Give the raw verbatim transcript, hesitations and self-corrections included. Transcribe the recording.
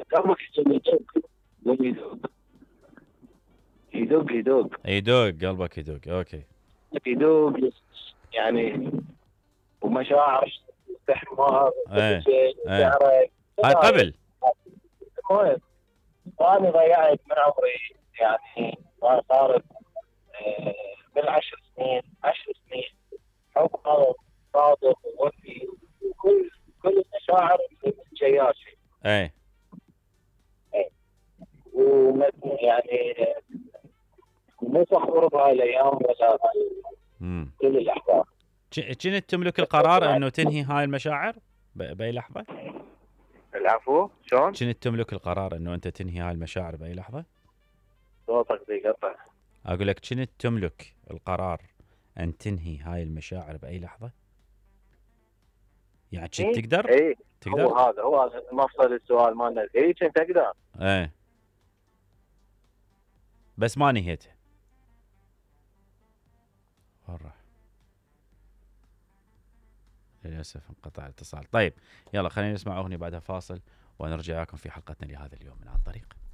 قلبك يدق يدق يدق يدق يدق قلبك يدق. اوكي يدق يعني، ومشاعر استحمار ايه ايه شعرك هاي قبل. المهم وانا ضيعت من عمري يعني ما صارت آه، بالعشر سنين عشر سنين حب صادق ووفي وكل كل المشاعر اللي جياشي. ايه ويعني مو فخور بهاي الايام ولا امم كل الاحباب. كنت تملك القرار انه تنهي هاي المشاعر ب- باي لحظه؟ العفو شلون؟ كنت تملك القرار انه انت تنهي هاي المشاعر باي لحظه؟ صوتك بيقطع. اقول لك كنت تملك القرار ان تنهي هاي المشاعر باي لحظه؟ يعني كنت إيه؟ تقدر ايه تقدر هو هذا هو هذا مفصل السؤال مالنا. اي كنت اقدر. ايه بس ما نهيته. والله للاسف انقطع الاتصال. طيب يلا خلينا نسمع اغنيه بعدها فاصل ونرجع لكم في حلقتنا لهذا اليوم من عن طريق